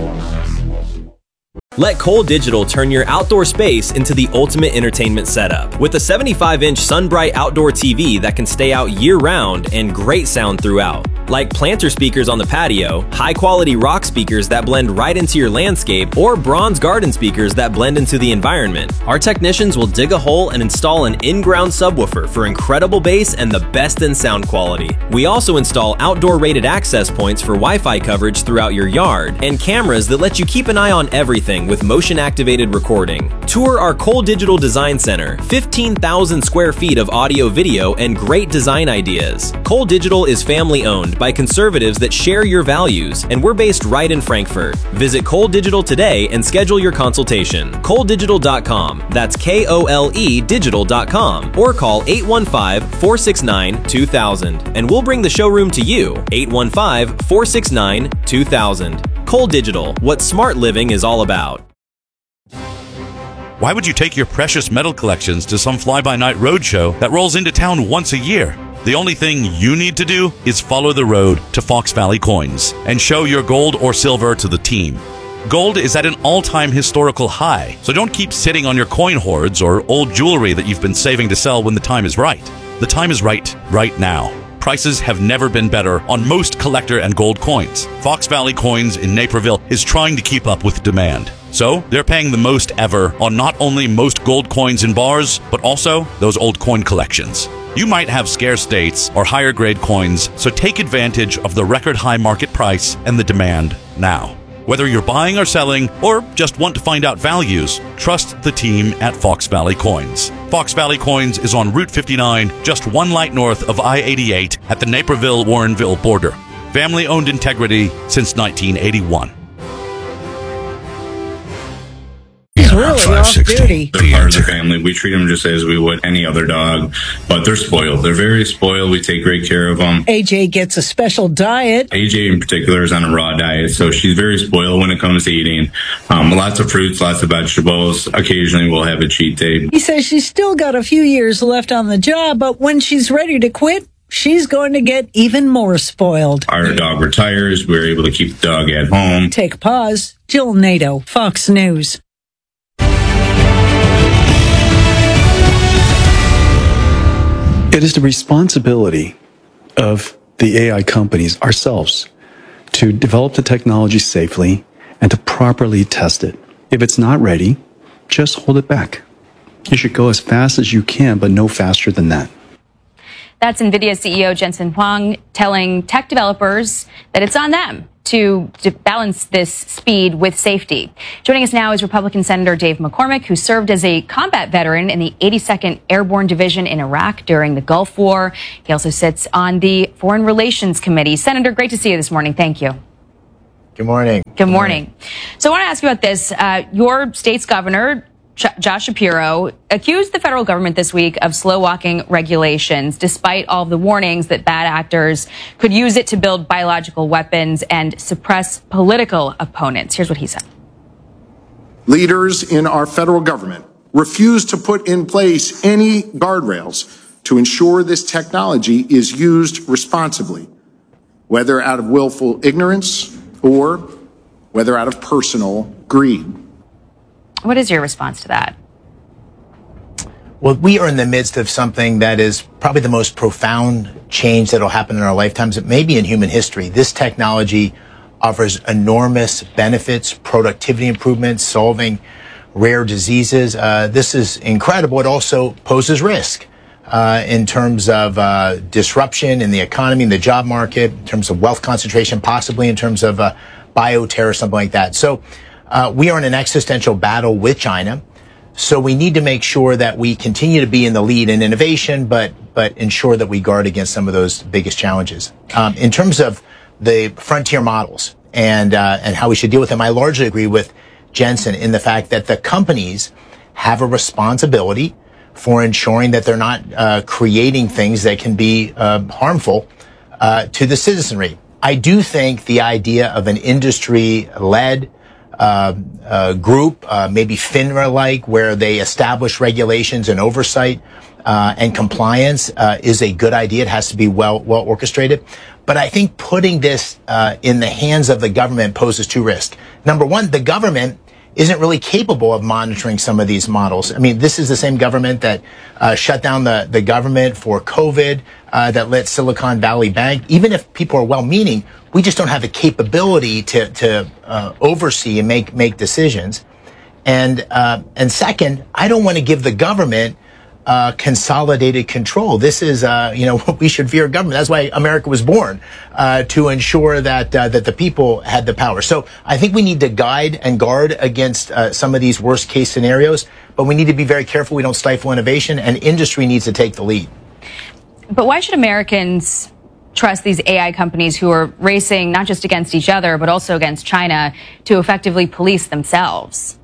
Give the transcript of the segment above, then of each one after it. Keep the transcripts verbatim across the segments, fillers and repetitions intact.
Let Cole Digital turn your outdoor space into the ultimate entertainment setup. With a seventy-five inch SunBright outdoor T V that can stay out year-round and great sound throughout. Like planter speakers on the patio, high-quality rock speakers that blend right into your landscape, or bronze garden speakers that blend into the environment. Our technicians will dig a hole and install an in-ground subwoofer for incredible bass and the best in sound quality. We also install outdoor rated access points for Wi-Fi coverage throughout your yard, and cameras that let you keep an eye on everything with motion-activated recording. Tour our Cole Digital Design Center, fifteen thousand square feet of audio, video, and great design ideas. Cole Digital is family-owned by conservatives that share your values, and we're based right in Frankfurt. Visit Cole Digital today and schedule your consultation. Cole Digital dot com, that's K O L E digital dot com, or call eight one five, four six nine, two thousand, and we'll bring the showroom to you, eight one five, four six nine, two thousand. Cole Digital, what smart living is all about. Why would you take your precious metal collections to some fly-by-night roadshow that rolls into town once a year? The only thing you need to do is follow the road to Fox Valley Coins and show your gold or silver to the team. Gold is at an all-time historical high, so don't keep sitting on your coin hoards or old jewelry that you've been saving to sell when the time is right. The time is right, right now. Prices have never been better on most collector and gold coins. Fox Valley Coins in Naperville is trying to keep up with demand. So they're paying the most ever on not only most gold coins in bars, but also those old coin collections. You might have scarce dates or higher grade coins, so take advantage of the record high market price and the demand now. Whether you're buying or selling, or just want to find out values, trust the team at Fox Valley Coins. Fox Valley Coins is on Route fifty-nine, just one light north of I eighty-eight at the Naperville-Warrenville border. Family-owned integrity since nineteen eighty-one. Really off duty. They're part of the family. We treat them just as we would any other dog, but they're spoiled. They're very spoiled. We take great care of them. A J gets a special diet. A J in particular is on a raw diet, so she's very spoiled when it comes to eating. Um, lots of fruits, lots of vegetables. Occasionally we'll have a cheat day. He says she's still got a few years left on the job, but when she's ready to quit, she's going to get even more spoiled. Our dog retires. We're able to keep the dog at home. Take a pause. Jill Nato, Fox News. It is the responsibility of the A I companies, ourselves, to develop the technology safely and to properly test it. If it's not ready, just hold it back. You should go as fast as you can, but no faster than that. That's NVIDIA C E O Jensen Huang telling tech developers that it's on them to, to balance this speed with safety. Joining us now is Republican Senator Dave McCormick, who served as a combat veteran in the eighty-second Airborne Division in Iraq during the Gulf War. He also sits on the Foreign Relations Committee. Senator, great to see you this morning. Thank you. Good morning. Good, Good morning. morning. So I want to ask you about this. Uh, your state's governor, Josh Shapiro, accused the federal government this week of slow-walking regulations, despite all of the warnings that bad actors could use it to build biological weapons and suppress political opponents. Here's what he said. Leaders in our federal government refuse to put in place any guardrails to ensure this technology is used responsibly, whether out of willful ignorance or whether out of personal greed. What is your response to that? Well, we are in the midst of something that is probably the most profound change that will happen in our lifetimes, maybe in human history. This technology offers enormous benefits, productivity improvements, solving rare diseases. Uh, this is incredible. It also poses risk uh, in terms of uh, disruption in the economy, in the job market, in terms of wealth concentration, possibly in terms of uh, bioterror, something like that. So Uh, we are in an existential battle with China, so we need to make sure that we continue to be in the lead in innovation, but but ensure that we guard against some of those biggest challenges. Um, in terms of the frontier models and uh, and how we should deal with them, I largely agree with Jensen in the fact that the companies have a responsibility for ensuring that they're not uh, creating things that can be uh, harmful uh, to the citizenry. I do think the idea of an industry-led uh, uh, group, uh, maybe FINRA-like, where they establish regulations and oversight uh, and compliance uh, is a good idea. It has to be well well orchestrated. But I think putting this uh, in the hands of the government poses two risks. Number one, the government isn't really capable of monitoring some of these models. I mean, this is the same government that uh, shut down the, the government for COVID, uh, that let Silicon Valley Bank. Even if people are well-meaning, we just don't have the capability to, to uh, oversee and make make decisions. And uh, and second, I don't want to give the government uh, consolidated control. This is, uh, you know, what we should fear government. That's why America was born, uh, to ensure that uh, that the people had the power. So I think we need to guide and guard against uh, some of these worst case scenarios, but we need to be very careful we don't stifle innovation, and industry needs to take the lead. But why should Americans trust these A I companies who are racing not just against each other, but also against China to effectively police themselves?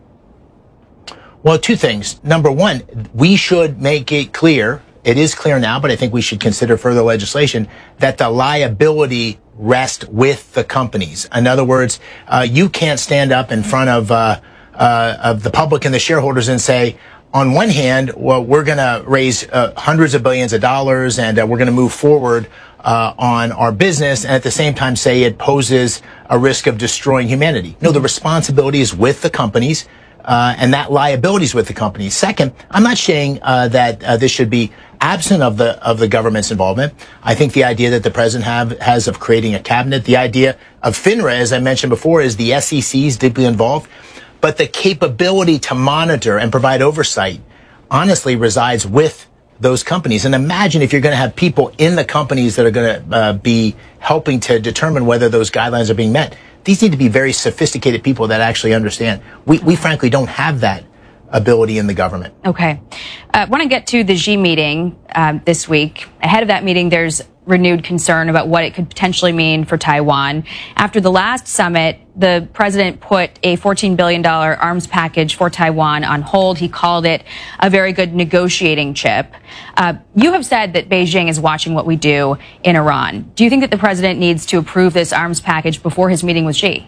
Well, two things. Number one, we should make it clear, it is clear now, but I think we should consider further legislation, that the liability rests with the companies. In other words, uh, you can't stand up in front of, uh, uh, of the public and the shareholders and say, on one hand, well, we're going to raise uh, hundreds of billions of dollars and uh, we're going to move forward uh, on our business, and at the same time say it poses a risk of destroying humanity. No, the responsibility is with the companies. Uh, and that liability is with the company. Second, I'm not saying uh, that uh, this should be absent of the of the government's involvement. I think the idea that the president have, has of creating a cabinet, the idea of FINRA, as I mentioned before, is the S E C is deeply involved. But the capability to monitor and provide oversight, honestly, resides with those companies. And imagine if you're going to have people in the companies that are going to uh, be helping to determine whether those guidelines are being met. These need to be very sophisticated people that actually understand. We, we frankly don't have that ability in the government. Okay. I uh, want to get to the Xi meeting um, this week. Ahead of that meeting, there's renewed concern about what it could potentially mean for Taiwan. After the last summit, the president put a fourteen billion dollars arms package for Taiwan on hold. He called it a very good negotiating chip. Uh, you have said that Beijing is watching what we do in Iran. Do you think that the president needs to approve this arms package before his meeting with Xi?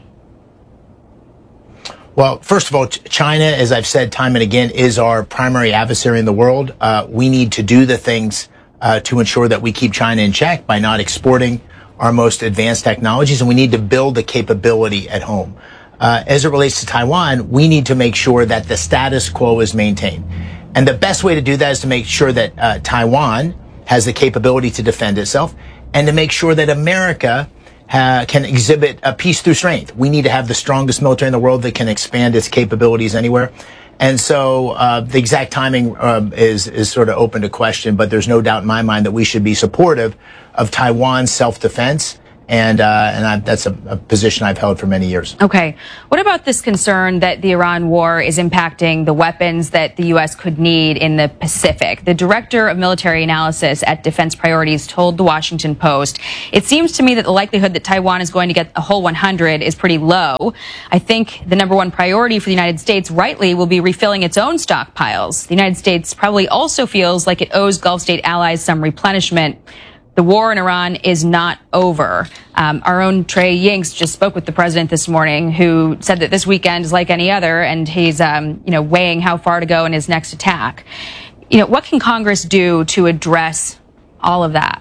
Well, first of all, China, as I've said time and again, is our primary adversary in the world. Uh, we need to do the things uh, to ensure that we keep China in check by not exporting our most advanced technologies, and we need to build the capability at home. Uh, as it relates to Taiwan, we need to make sure that the status quo is maintained. And the best way to do that is to make sure that uh, Taiwan has the capability to defend itself, and to make sure that America Uh, can exhibit a peace through strength. We need to have the strongest military in the world that can expand its capabilities anywhere. And so uh, the exact timing um, is is sort of open to question, but there's no doubt in my mind that we should be supportive of Taiwan's self-defense. And uh, and I, that's a, a position I've held for many years. Okay. What about this concern that the Iran war is impacting the weapons that the U S could need in the Pacific? The director of military analysis at Defense Priorities told the Washington Post, "It seems to me that the likelihood that Taiwan is going to get a whole one hundred is pretty low. I think the number one priority for the United States, rightly, will be refilling its own stockpiles. The United States probably also feels like it owes Gulf state allies some replenishment. The war in Iran is not over." Um, our own Trey Yingst just spoke with the president this morning, who said that this weekend is like any other, and he's, um, you know, weighing how far to go in his next attack. You know, what can Congress do to address all of that?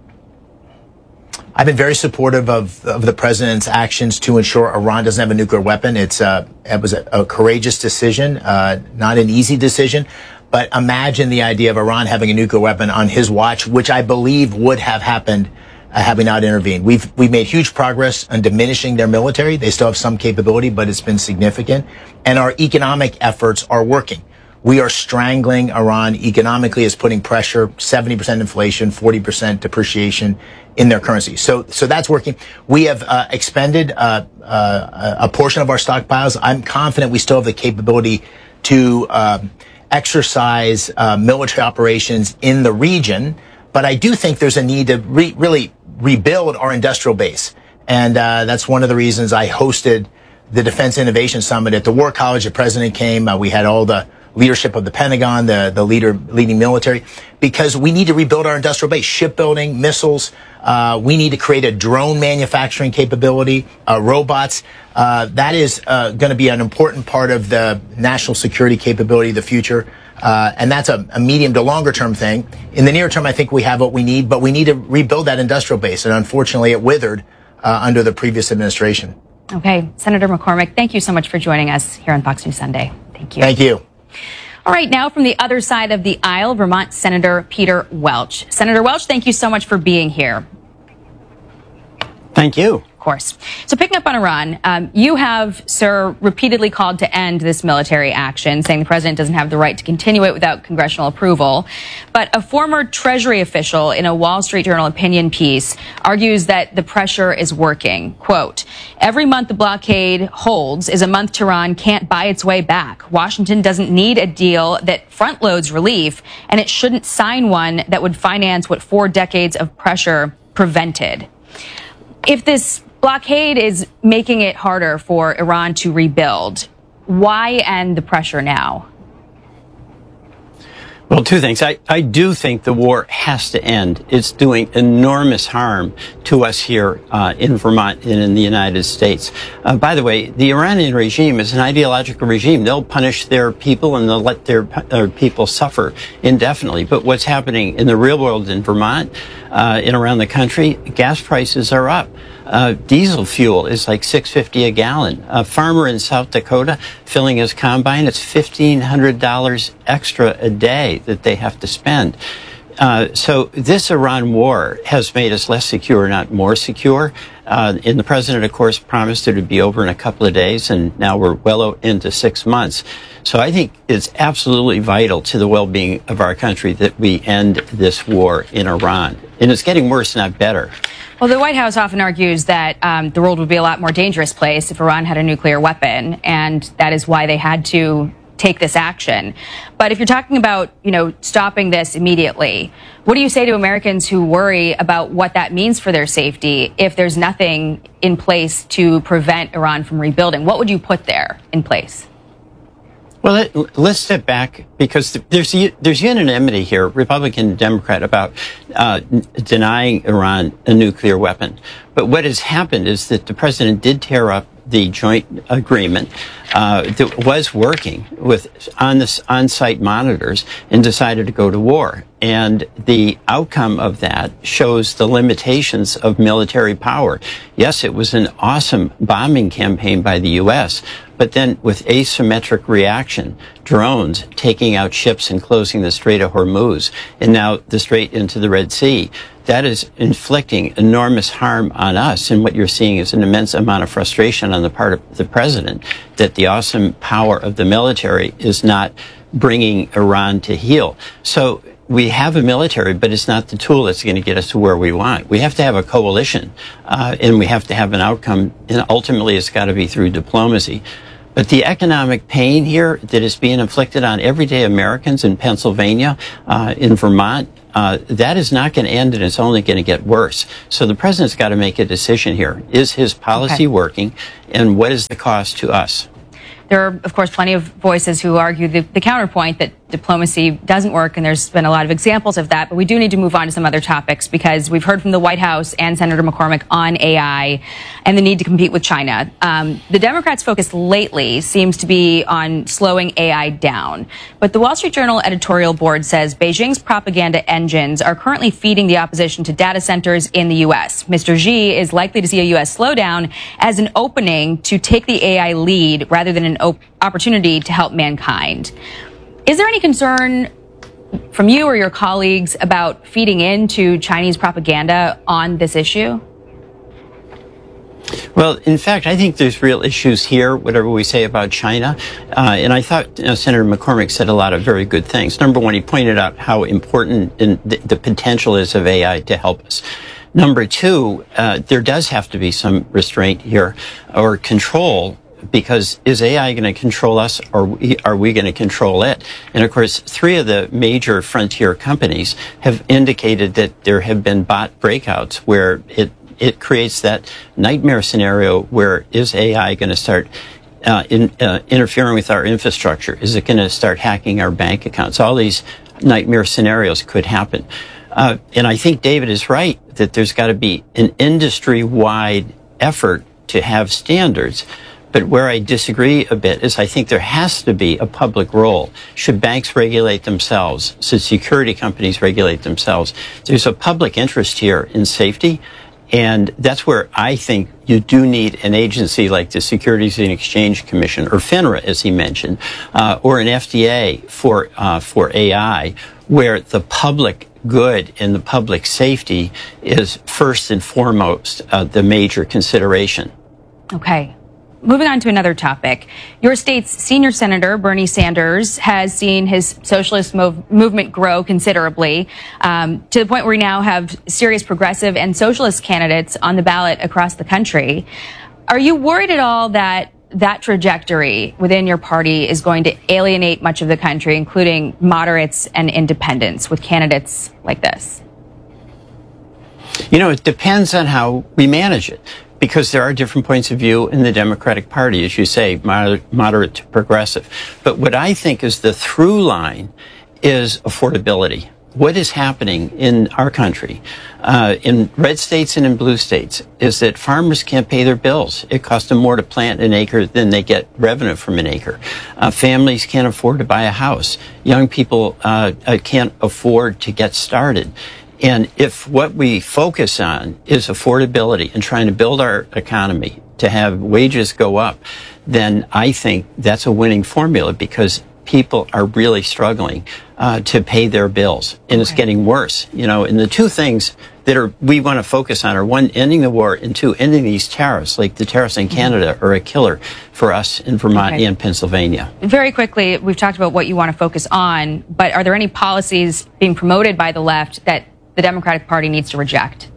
I've been very supportive of, of the president's actions to ensure Iran doesn't have a nuclear weapon. It's uh, it was a, a courageous decision, uh, not an easy decision. But imagine the idea of Iran having a nuclear weapon on his watch, which I believe would have happened uh, had we not intervened. We've we've made huge progress on diminishing their military. They still have some capability, but it's been significant. And our economic efforts are working. We are strangling Iran economically, as putting pressure, seventy percent inflation, forty percent depreciation in their currency. So so that's working. We have uh, expended uh, uh, a portion of our stockpiles. I'm confident we still have the capability to Um, exercise uh, military operations in the region, but I do think there's a need to re- really rebuild our industrial base. And uh, that's one of the reasons I hosted the Defense Innovation Summit at the War College. The president came. Uh, we had all the leadership of the Pentagon, the, the leader leading military, because we need to rebuild our industrial base, shipbuilding, missiles. Uh, we need to create a drone manufacturing capability, uh, robots. Uh, that is uh, going to be an important part of the national security capability of the future. Uh, and that's a, a medium to longer term thing. In the near term, I think we have what we need, but we need to rebuild that industrial base. And unfortunately, it withered uh, under the previous administration. Okay. Senator McCormick, thank you so much for joining us here on Fox News Sunday. Thank you. Thank you. All right, now from the other side of the aisle, Vermont Senator Peter Welch. Senator Welch, thank you so much for being here. Thank you. Of course. So picking up on Iran, um, you have, sir, repeatedly called to end this military action, saying the president doesn't have the right to continue it without congressional approval. But a former Treasury official in a Wall Street Journal opinion piece argues that the pressure is working. Quote, every month the blockade holds is a month Tehran can't buy its way back. Washington doesn't need a deal that front loads relief, and it shouldn't sign one that would finance what four decades of pressure prevented. If this blockade is making it harder for Iran to rebuild, why end the pressure now? Well, two things. I, I do think the war has to end. It's doing enormous harm to us here uh, in Vermont and in the United States. Uh, by the way, the Iranian regime is an ideological regime. They'll punish their people and they'll let their, their people suffer indefinitely. But what's happening in the real world in Vermont uh, and around the country, gas prices are up. Uh, diesel fuel is like six fifty a gallon. A farmer in South Dakota filling his combine, it's fifteen hundred dollars extra a day that they have to spend. Uh, so this Iran war has made us less secure, not more secure. Uh, and the president, of course, promised it would be over in a couple of days, and now we're well into six months. So I think it's absolutely vital to the well-being of our country that we end this war in Iran. And it's getting worse, not better. Well, the White House often argues that um, the world would be a lot more dangerous place if Iran had a nuclear weapon, and that is why they had to take this action. But if you're talking about, you know, stopping this immediately, what do you say to Americans who worry about what that means for their safety if there's nothing in place to prevent Iran from rebuilding? What would you put there in place? Well, let's step back, because there's there's unanimity here, Republican and Democrat, about uh, denying Iran a nuclear weapon. But what has happened is that the president did tear up the joint agreement uh, that was working with on this on-site monitors and decided to go to war. And the outcome of that shows the limitations of military power. Yes, it was an awesome bombing campaign by the U S, but then with asymmetric reaction, drones taking out ships and closing the Strait of Hormuz, and now the Strait into the Red Sea, that is inflicting enormous harm on us. And what you're seeing is an immense amount of frustration on the part of the president that the awesome power of the military is not bringing Iran to heel. So we have a military, but it's not the tool that's going to get us to where we want. We have to have a coalition, uh, and we have to have an outcome, and ultimately it's got to be through diplomacy. But the economic pain here that is being inflicted on everyday Americans in Pennsylvania, uh, in Vermont, uh, that is not going to end, and it's only going to get worse. So the president's got to make a decision here. Is his policy okay. working, and what is the cost to us? There are, of course, plenty of voices who argue the, the counterpoint that diplomacy doesn't work, and there's been a lot of examples of that. But we do need to move on to some other topics, because we've heard from the White House and Senator McCormick on A I and the need to compete with China. Um, the Democrats' focus lately seems to be on slowing A I down. But the Wall Street Journal editorial board says Beijing's propaganda engines are currently feeding the opposition to data centers in the U S. Mister Xi is likely to see a U S slowdown as an opening to take the A I lead rather than an op- opportunity to help mankind. Is there any concern from you or your colleagues about feeding into Chinese propaganda on this issue? Well, in fact, I think there's real issues here, whatever we say about China. Uh, and I thought you know, Senator McCormick said a lot of very good things. Number one, he pointed out how important in the, the potential is of A I to help us. Number two, uh, there does have to be some restraint here or control, because is A I going to control us, or are we going to control it? And of course, three of the major frontier companies have indicated that there have been bot breakouts where it it creates that nightmare scenario where is A I going to start uh, in, uh, interfering with our infrastructure? Is it going to start hacking our bank accounts? All these nightmare scenarios could happen. Uh, and I think David is right that there's got to be an industry-wide effort to have standards. But where I disagree a bit is I think there has to be a public role. Should banks regulate themselves? Should security companies regulate themselves? There's a public interest here in safety. And that's where I think you do need an agency like the Securities and Exchange Commission, or FINRA, as he mentioned, uh, or an F D A for uh, for A I, where the public good and the public safety is first and foremost uh, the major consideration. Okay. Moving on to another topic. Your state's senior senator, Bernie Sanders, has seen his socialist mov- movement grow considerably, um, to the point where we now have serious progressive and socialist candidates on the ballot across the country. Are you worried at all that that trajectory within your party is going to alienate much of the country, including moderates and independents, with candidates like this? You know, it depends on how we manage it. Because there are different points of view in the Democratic Party, as you say, moderate, moderate to progressive. But what I think is the through line is affordability. What is happening in our country, uh, in red states and in blue states, is that farmers can't pay their bills. It costs them more to plant an acre than they get revenue from an acre. Uh, families can't afford to buy a house. Young people uh, uh, can't afford to get started. And if what we focus on is affordability and trying to build our economy to have wages go up, then I think that's a winning formula, because people are really struggling uh, to pay their bills, and it's getting worse. You know, and the two things that are we want to focus on are, one, ending the war, and two, ending these tariffs. Like the tariffs in Canada are a killer for us in Vermont okay. and Pennsylvania. Very quickly, we've talked about what you want to focus on, but are there any policies being promoted by the left that the Democratic Party needs to reject?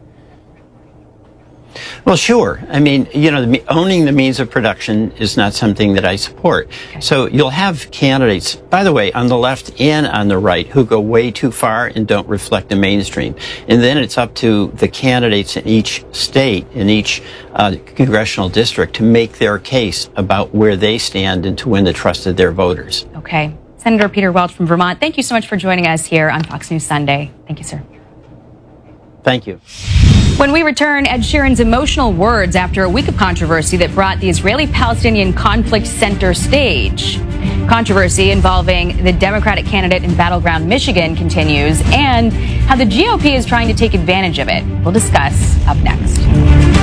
Well, sure. I mean, you know, the, owning the means of production is not something that I support. Okay. So you'll have candidates, by the way, on the left and on the right, who go way too far and don't reflect the mainstream. And then it's up to the candidates in each state, in each uh, congressional district, to make their case about where they stand and to win the trust of their voters. Okay. Senator Peter Welch from Vermont, thank you so much for joining us here on Fox News Sunday. Thank you, sir. Thank you. When we return, Ed Sheeran's emotional words after a week of controversy that brought the Israeli-Palestinian conflict center stage. Controversy involving the Democratic candidate in battleground Michigan continues, and how the G O P is trying to take advantage of it. We'll discuss up next.